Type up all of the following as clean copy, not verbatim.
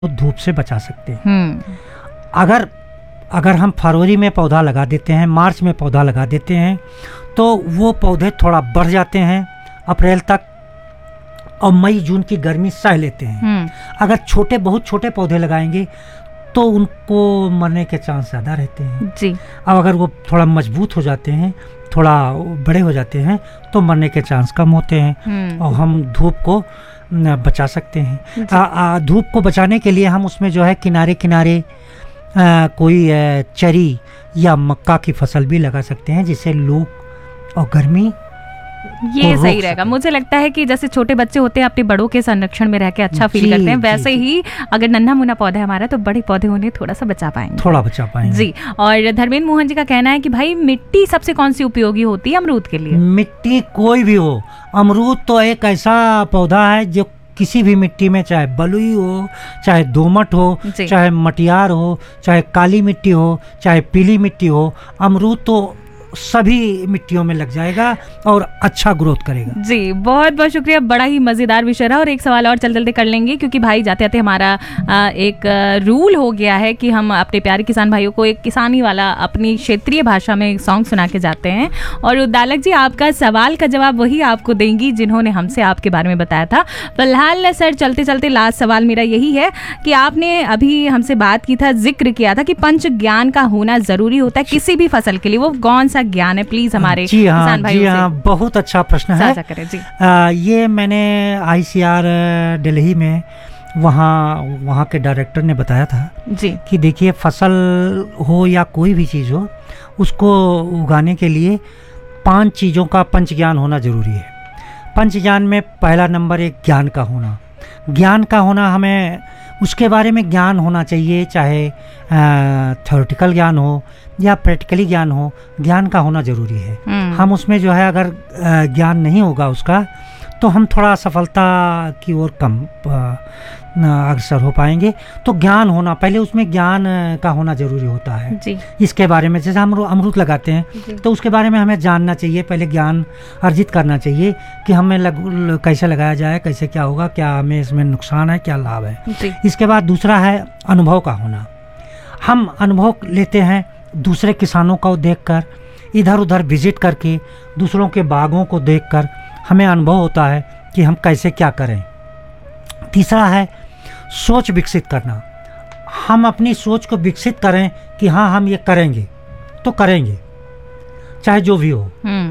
धूप से बचा सकते हैं। अगर हम फरवरी में पौधा लगा देते हैं, मार्च में पौधा लगा देते हैं, तो वो पौधे थोड़ा बढ़ जाते हैं अप्रैल तक, और मई जून की गर्मी सह लेते हैं। अगर बहुत छोटे पौधे लगाएंगे तो उनको मरने के चांस ज़्यादा रहते हैं जी। अब अगर वो थोड़ा मजबूत हो जाते हैं, थोड़ा बड़े हो जाते हैं, तो मरने के चांस कम होते हैं और हम धूप को बचा सकते हैं। धूप को बचाने के लिए हम उसमें जो है किनारे किनारे कोई चरी या मक्का की फसल भी लगा सकते हैं, जिससे लू और गर्मी ये सही रहेगा। मुझे लगता है कि जैसे छोटे बच्चे होते हैं अपने बड़ों के संरक्षण में रह के अच्छा फील करते हैं, वैसे ही अगर नन्हा मुन्ना पौधा है हमारा, तो बड़े पौधे उन्हें थोड़ा सा बचा पाएंगे जी। और धर्मेंद्र मोहन जी का कहना है कि भाई मिट्टी सबसे कौन सी उपयोगी होती है अमरूद के लिए? मिट्टी कोई भी हो, अमरूद तो एक ऐसा पौधा है जो किसी भी मिट्टी में, चाहे बलुई हो, चाहे दोमट हो, चाहे मटियार हो, चाहे काली मिट्टी हो, चाहे पीली मिट्टी हो, अमरूद तो सभी मिट्टियों में लग जाएगा और अच्छा ग्रोथ करेगा जी। बहुत बहुत शुक्रिया, बड़ा ही मज़ेदार विषय रहा। और एक सवाल और चलते कर लेंगे, क्योंकि भाई जाते जाते हमारा एक रूल हो गया है कि हम अपने प्यारे किसान भाइयों को एक किसानी वाला अपनी क्षेत्रीय भाषा में सॉन्ग सुना के जाते हैं। और उद्दालक जी, आपका सवाल का जवाब वही आपको देंगी जिन्होंने हमसे आपके बारे में बताया था। फिलहाल सर चलते चलते लास्ट सवाल मेरा यही है कि आपने अभी हमसे बात की था, जिक्र किया था कि पंच ज्ञान का होना ज़रूरी होता है किसी भी फसल के लिए, वो कौन सा ज्ञान है? प्लीज हमारे किसान भाइयों से। बहुत अच्छा प्रश्न है जी। ये मैंने ICR दिल्ली में वहाँ के डायरेक्टर ने बताया था जी कि देखिए, फसल हो या कोई भी चीज़ हो, उसको उगाने के लिए 5 चीज़ों का पंच ज्ञान होना जरूरी है। पंच ज्ञान में पहला नंबर एक ज्ञान का होना। ज्ञान का होना, हमें उसके बारे में ज्ञान होना चाहिए, चाहे थ्योरेटिकल ज्ञान हो या प्रैक्टिकली ज्ञान हो, ज्ञान का होना ज़रूरी है। हम उसमें जो है अगर ज्ञान नहीं होगा उसका, तो हम थोड़ा सफलता की ओर कम अग्रसर हो पाएंगे। तो ज्ञान होना, पहले उसमें ज्ञान का होना ज़रूरी होता है जी। इसके बारे में, जैसे हम अमरूद लगाते हैं तो उसके बारे में हमें जानना चाहिए, पहले ज्ञान अर्जित करना चाहिए कि हमें कैसे लगाया जाए, कैसे क्या होगा, क्या हमें इसमें नुकसान है, क्या लाभ है। इसके बाद दूसरा है अनुभव का होना। हम अनुभव लेते हैं दूसरे किसानों को देखकर, इधर उधर विजिट करके, दूसरों के बागों को देखकर हमें अनुभव होता है कि हम कैसे क्या करें। तीसरा है सोच विकसित करना। हम अपनी सोच को विकसित करें कि हाँ, हम ये करेंगे तो करेंगे, चाहे जो भी हो।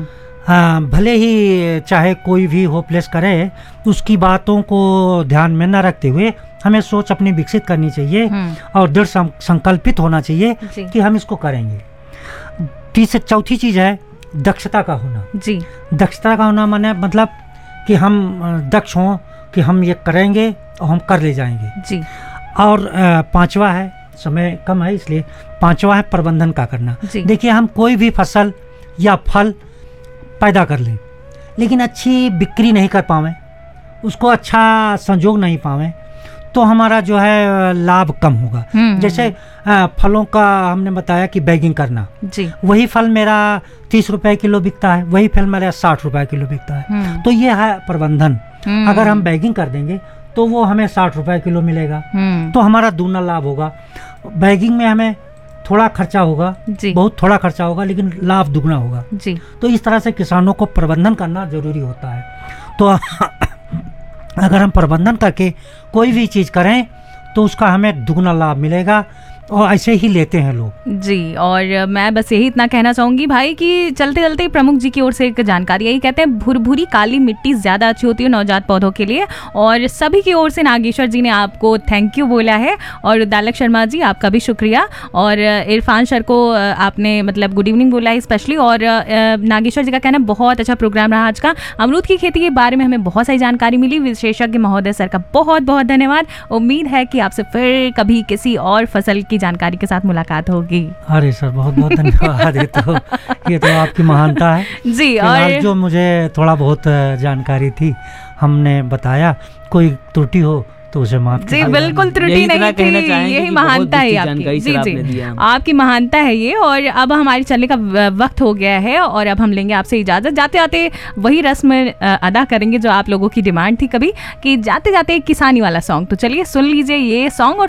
भले ही चाहे कोई भी होपलेस करे, उसकी बातों को ध्यान में न रखते हुए हमें सोच अपनी विकसित करनी चाहिए और दृढ़ संकल्पित होना चाहिए कि हम इसको करेंगे। चौथी चीज़ है दक्षता का होना जी। दक्षता का होना माने मतलब कि हम दक्ष हों कि हम ये करेंगे और हम कर ले जाएंगे जी। और पांचवा है, समय कम है इसलिए पांचवा है प्रबंधन का करना। देखिए, हम कोई भी फसल या फल पैदा कर लें, लेकिन अच्छी बिक्री नहीं कर पावें, उसको अच्छा संजोग नहीं पावें, तो हमारा जो है लाभ कम होगा। जैसे फलों का हमने बताया कि बैगिंग करना जी। वही फल मेरा 30 रुपए किलो बिकता है, वही फल मेरा 60 रुपए किलो बिकता है, तो ये है प्रबंधन। अगर हम बैगिंग कर देंगे तो वो हमें 60 रुपए किलो मिलेगा, तो हमारा दूना लाभ होगा। बैगिंग में हमें थोड़ा खर्चा होगा, बहुत थोड़ा खर्चा होगा, लेकिन लाभ दुगना होगा जी। तो इस तरह से किसानों को प्रबंधन करना जरूरी होता है। तो अगर हम प्रबंधन करके कोई भी चीज़ करें तो उसका हमें दुगना लाभ मिलेगा, और ऐसे ही लेते हैं लोग जी। और मैं बस यही इतना कहना चाहूँगी भाई कि चलते चलते प्रमुख जी की ओर से एक जानकारी, यही कहते हैं भुरभुरी काली मिट्टी ज़्यादा अच्छी होती है नवजात पौधों के लिए। और सभी की ओर से नागेश्वर जी ने आपको थैंक यू बोला है, और दालक शर्मा जी आपका भी शुक्रिया, और इरफान सर को आपने मतलब गुड इवनिंग बोला है स्पेशली। और नागेश्वर जी का कहना बहुत अच्छा प्रोग्राम रहा आज का। अमरूद की खेती के बारे में हमें बहुत सारी जानकारी मिली। विशेषज्ञ महोदय सर का बहुत बहुत धन्यवाद। उम्मीद है कि आपसे फिर कभी किसी और फसल की जानकारी के साथ मुलाकात होगी। अरे सर, बहुत बहुत धन्यवाद। ये तो आपकी महानता है जी। और जो मुझे थोड़ा बहुत जानकारी थी हमने बताया, कोई त्रुटि हो तो उसे माफ जी बिल्कुल त्रुटि नहीं थी, यही महानता है आपकी। जी जी आपकी महानता है ये। और अब हमारे चलने का वक्त हो गया है और अब हम लेंगे आपसे इजाजत। जाते जाते वही रस्म अदा करेंगे जो आप लोगों की डिमांड थी कभी, कि जाते जाते एक किसानी वाला सॉन्ग। तो चलिए सुन लीजिए ये सॉन्ग और